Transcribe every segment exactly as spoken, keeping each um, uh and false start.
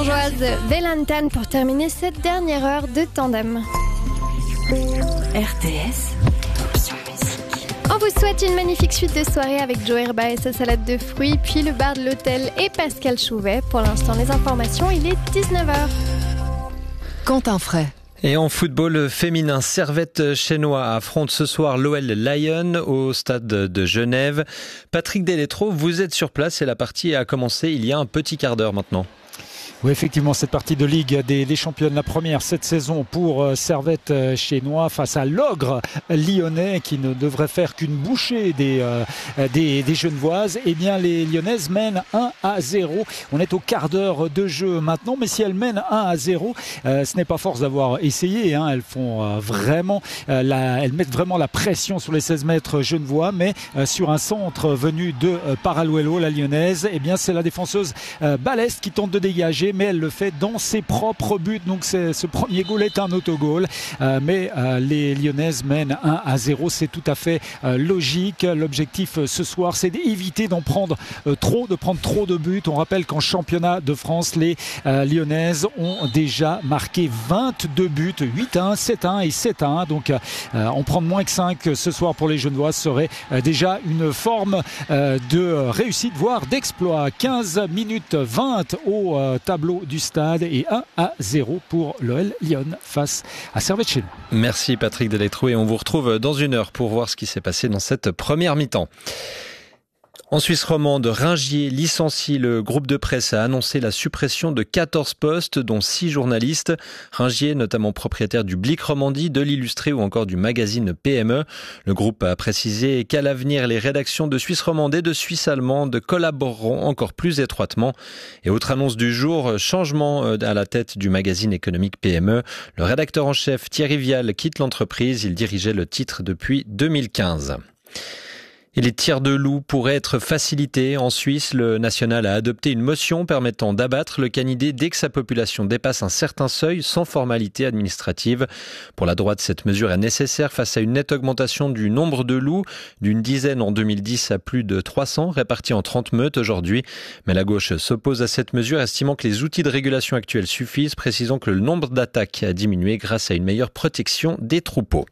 fribourgeoise Vélantan pour terminer cette dernière heure de tandem. R T S, option musique. On vous souhaite une magnifique suite de soirée avec Joe Herba et sa salade de fruits, puis le bar de l'hôtel et Pascal Chouvet. Pour l'instant, les informations, il est dix-neuf heures. Quentin Fray. Et en football féminin, Servette Chénois affronte ce soir l'O L Lyon au stade de Genève. Patrick Deletro, vous êtes sur place et la partie a commencé il y a un petit quart d'heure maintenant. Oui, effectivement, cette partie de Ligue des, des championnes, la première cette saison pour euh, Servette euh, Chénois face à l'ogre lyonnais qui ne devrait faire qu'une bouchée des, euh, des, des Genevoises. Eh bien, les Lyonnaises mènent un à zéro. On est au quart d'heure de jeu maintenant, mais si elles mènent un à zéro, euh, ce n'est pas force d'avoir essayé. Hein. Elles font euh, vraiment, euh, la, elles mettent vraiment la pression sur les seize mètres genevois, mais euh, sur un centre venu de euh, Paraluelo, la lyonnaise, eh bien, c'est la défenseuse euh, Balest qui tente de dégager, mais elle le fait dans ses propres buts. Donc c'est, ce premier goal est un autogol, euh, mais euh, les Lyonnaises mènent un à zéro. C'est tout à fait euh, logique. L'objectif euh, ce soir, c'est d'éviter d'en prendre euh, trop, de prendre trop de buts. On rappelle qu'en championnat de France, les euh, Lyonnaises ont déjà marqué vingt-deux buts, huit à un, sept à un et sept à un. Donc euh, en prendre moins que cinq ce soir pour les Genevoises serait euh, déjà une forme euh, de réussite, voire d'exploit. quinze minutes vingt au euh, tableau du stade et un à zéro pour l'O L Lyon face à Servette Chénois. Merci Patrick Deletro et on vous retrouve dans une heure pour voir ce qui s'est passé dans cette première mi-temps. En Suisse romande, Ringier licencie. Le groupe de presse a annoncé la suppression de quatorze postes, dont six journalistes. Ringier, notamment propriétaire du Blick Romandie, de l'Illustré ou encore du magazine P M E. Le groupe a précisé qu'à l'avenir, les rédactions de Suisse romande et de Suisse allemande collaboreront encore plus étroitement. Et autre annonce du jour, changement à la tête du magazine économique P M E. Le rédacteur en chef Thierry Vial quitte l'entreprise. Il dirigeait le titre depuis deux mille quinze. Et les tirs de loups pourraient être facilités. En Suisse, le national a adopté une motion permettant d'abattre le canidé dès que sa population dépasse un certain seuil sans formalité administrative. Pour la droite, cette mesure est nécessaire face à une nette augmentation du nombre de loups, d'une dizaine en deux mille dix à plus de trois cents, répartis en trente meutes aujourd'hui. Mais la gauche s'oppose à cette mesure, estimant que les outils de régulation actuels suffisent, précisant que le nombre d'attaques a diminué grâce à une meilleure protection des troupeaux.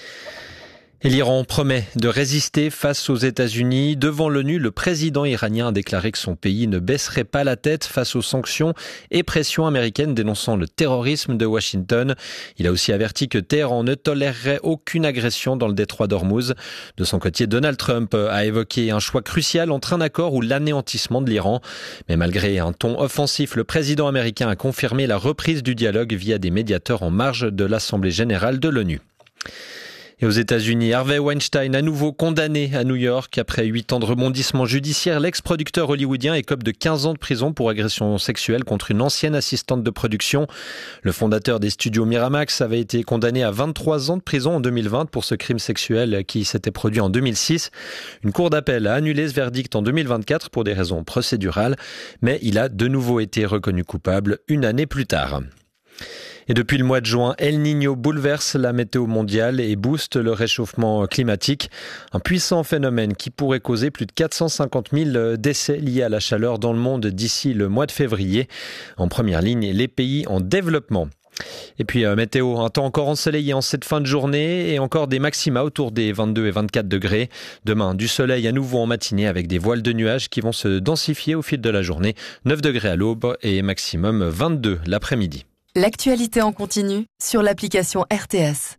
Et l'Iran promet de résister face aux États-Unis. Devant l'ONU, le président iranien a déclaré que son pays ne baisserait pas la tête face aux sanctions et pressions américaines dénonçant le terrorisme de Washington. Il a aussi averti que Téhéran ne tolérerait aucune agression dans le détroit d'Ormuz. De son côté, Donald Trump a évoqué un choix crucial entre un accord ou l'anéantissement de l'Iran. Mais malgré un ton offensif, le président américain a confirmé la reprise du dialogue via des médiateurs en marge de l'Assemblée générale de l'ONU. Et aux États-Unis, Harvey Weinstein à nouveau condamné à New York. Après huit ans de rebondissement judiciaire, l'ex-producteur hollywoodien écope de quinze ans de prison pour agression sexuelle contre une ancienne assistante de production. Le fondateur des studios Miramax avait été condamné à vingt-trois ans de prison en deux mille vingt pour ce crime sexuel qui s'était produit en deux mille six. Une cour d'appel a annulé ce verdict en deux mille vingt-quatre pour des raisons procédurales, mais il a de nouveau été reconnu coupable une année plus tard. Et depuis le mois de juin, El Niño bouleverse la météo mondiale et booste le réchauffement climatique. Un puissant phénomène qui pourrait causer plus de quatre cent cinquante mille décès liés à la chaleur dans le monde d'ici le mois de février. En première ligne, les pays en développement. Et puis euh, météo, un temps encore ensoleillé en cette fin de journée et encore des maxima autour des vingt-deux et vingt-quatre degrés. Demain, du soleil à nouveau en matinée avec des voiles de nuages qui vont se densifier au fil de la journée. neuf degrés à l'aube et maximum vingt-deux l'après-midi. L'actualité en continu sur l'application R T S.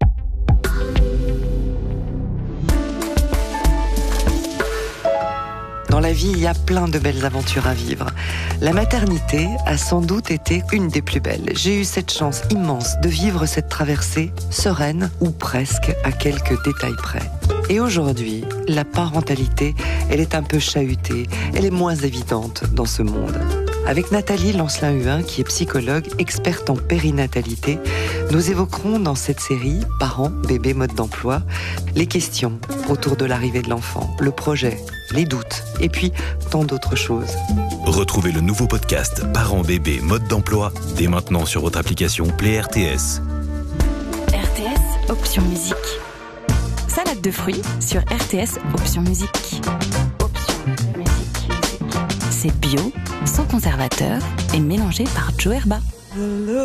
Dans la vie, il y a plein de belles aventures à vivre. La maternité a sans doute été une des plus belles. J'ai eu cette chance immense de vivre cette traversée sereine ou presque à quelques détails près. Et aujourd'hui, la parentalité, elle est un peu chahutée, elle est moins évidente dans ce monde. Avec Nathalie Lancelin-Huin, qui est psychologue, experte en périnatalité, nous évoquerons dans cette série « Parents, bébés, mode d'emploi » les questions autour de l'arrivée de l'enfant, le projet, les doutes et puis tant d'autres choses. Retrouvez le nouveau podcast « Parents, bébés, mode d'emploi » dès maintenant sur votre application Play R T S. R T S, option musique. Salade de fruits sur R T S, option musique. Option musique. C'est bio, sans conservateur et mélangé par Joe Herba.